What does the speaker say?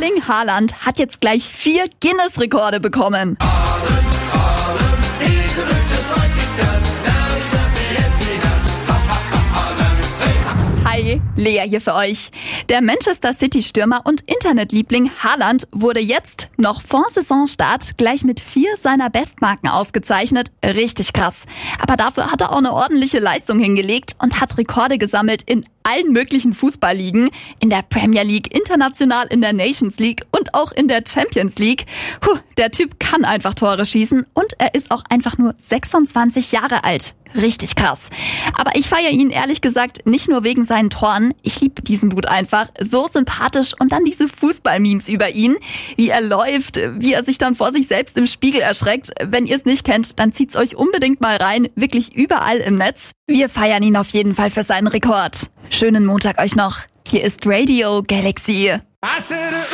Erling Haaland hat jetzt gleich 4 Guinness-Rekorde bekommen. Hi, Lea hier für euch. Der Manchester City-Stürmer und Internetliebling Haaland wurde jetzt, noch vor Saisonstart, gleich mit 4 seiner Bestmarken ausgezeichnet. Richtig krass. Aber dafür hat er auch eine ordentliche Leistung hingelegt und hat Rekorde gesammelt in allen möglichen Fußballligen, in der Premier League, international in der Nations League und auch in der Champions League. Der Typ kann einfach Tore schießen und er ist auch einfach nur 26 Jahre alt. Richtig krass. Aber ich feiere ihn ehrlich gesagt nicht nur wegen seinen Toren. Ich liebe diesen Dude einfach. So sympathisch und dann diese Fußball-Memes über ihn. Wie er läuft, wie er sich dann vor sich selbst im Spiegel erschreckt. Wenn ihr es nicht kennt, dann zieht's euch unbedingt mal rein. Wirklich überall im Netz. Wir feiern ihn auf jeden Fall für seinen Rekord. Schönen Montag euch noch. Hier ist Radio Galaxy.